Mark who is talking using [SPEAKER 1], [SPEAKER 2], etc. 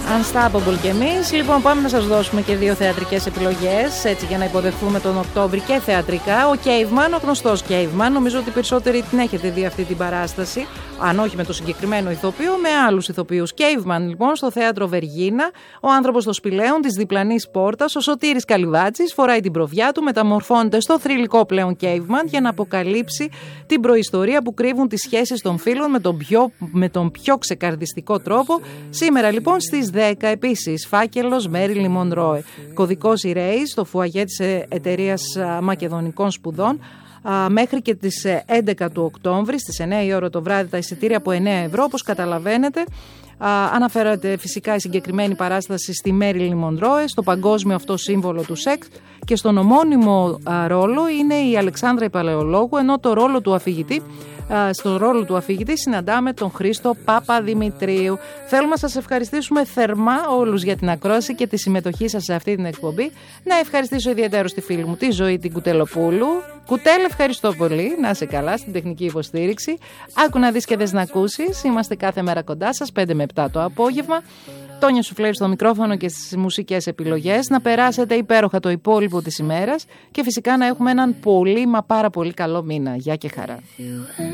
[SPEAKER 1] Unstoppable κι εμείς. Λοιπόν, πάμε να σας δώσουμε και 2 θεατρικές επιλογές, έτσι για να υποδεχθούμε τον Οκτώβρη και θεατρικά. Ο Caveman, ο γνωστός Caveman, νομίζω ότι περισσότεροι την έχετε δει αυτή την παράσταση, αν όχι με το συγκεκριμένο ηθοποιό, με άλλους ηθοποιούς. Caveman, λοιπόν, στο θέατρο Βεργίνα, ο άνθρωπος των σπηλαίων της διπλανής πόρτας, ο Σωτήρης Καλυβάτσης, φοράει την προβιά του, μεταμορφώνεται στο θρυλικό πλέον Caveman για να αποκαλύψει την προϊστορία που κρύβουν τις σχέσεις των φίλων με τον πιο ξεκαρδιστικό τρόπο. Σήμερα, λοιπόν, στις 10 επίσης, φάκελος Μέριλιν Μονρόε. Κωδικός Ηρέης στο φουαγέ της εταιρείας Μακεδονικών Σπουδών. Μέχρι και τις 11 του Οκτώβρη, στις 9 η ώρα το βράδυ, τα εισιτήρια από 9 ευρώ, όπως καταλαβαίνετε. Αναφέρεται φυσικά η συγκεκριμένη παράσταση στη Μέριλιν Μονρόε, στο παγκόσμιο αυτό σύμβολο του σεξ, και στον ομώνυμο ρόλο είναι η Αλεξάνδρα η Παλαιολόγου, ενώ στο ρόλο του αφηγητή συναντάμε τον Χρήστο Παπαδημητρίου. Θέλουμε να σας ευχαριστήσουμε θερμά όλους για την ακρόαση και τη συμμετοχή σας σε αυτή την εκπομπή. Να ευχαριστήσω ιδιαίτερα στη φίλη μου τη Ζωή την Κουτελοπούλου. Κουτέλ, ευχαριστώ πολύ. Να είσαι καλά στην τεχνική υποστήριξη. Άκου να δεις και δες να ακούσεις. Είμαστε κάθε μέρα κοντά σας, 5 με 7 το απόγευμα. Τόνια Σουφλέρη στο μικρόφωνο και στις μουσικές επιλογές. Να περάσετε υπέροχα το υπόλοιπο της ημέρας και φυσικά να έχουμε έναν πολύ μα πάρα πολύ καλό μήνα. Γεια και χαρά.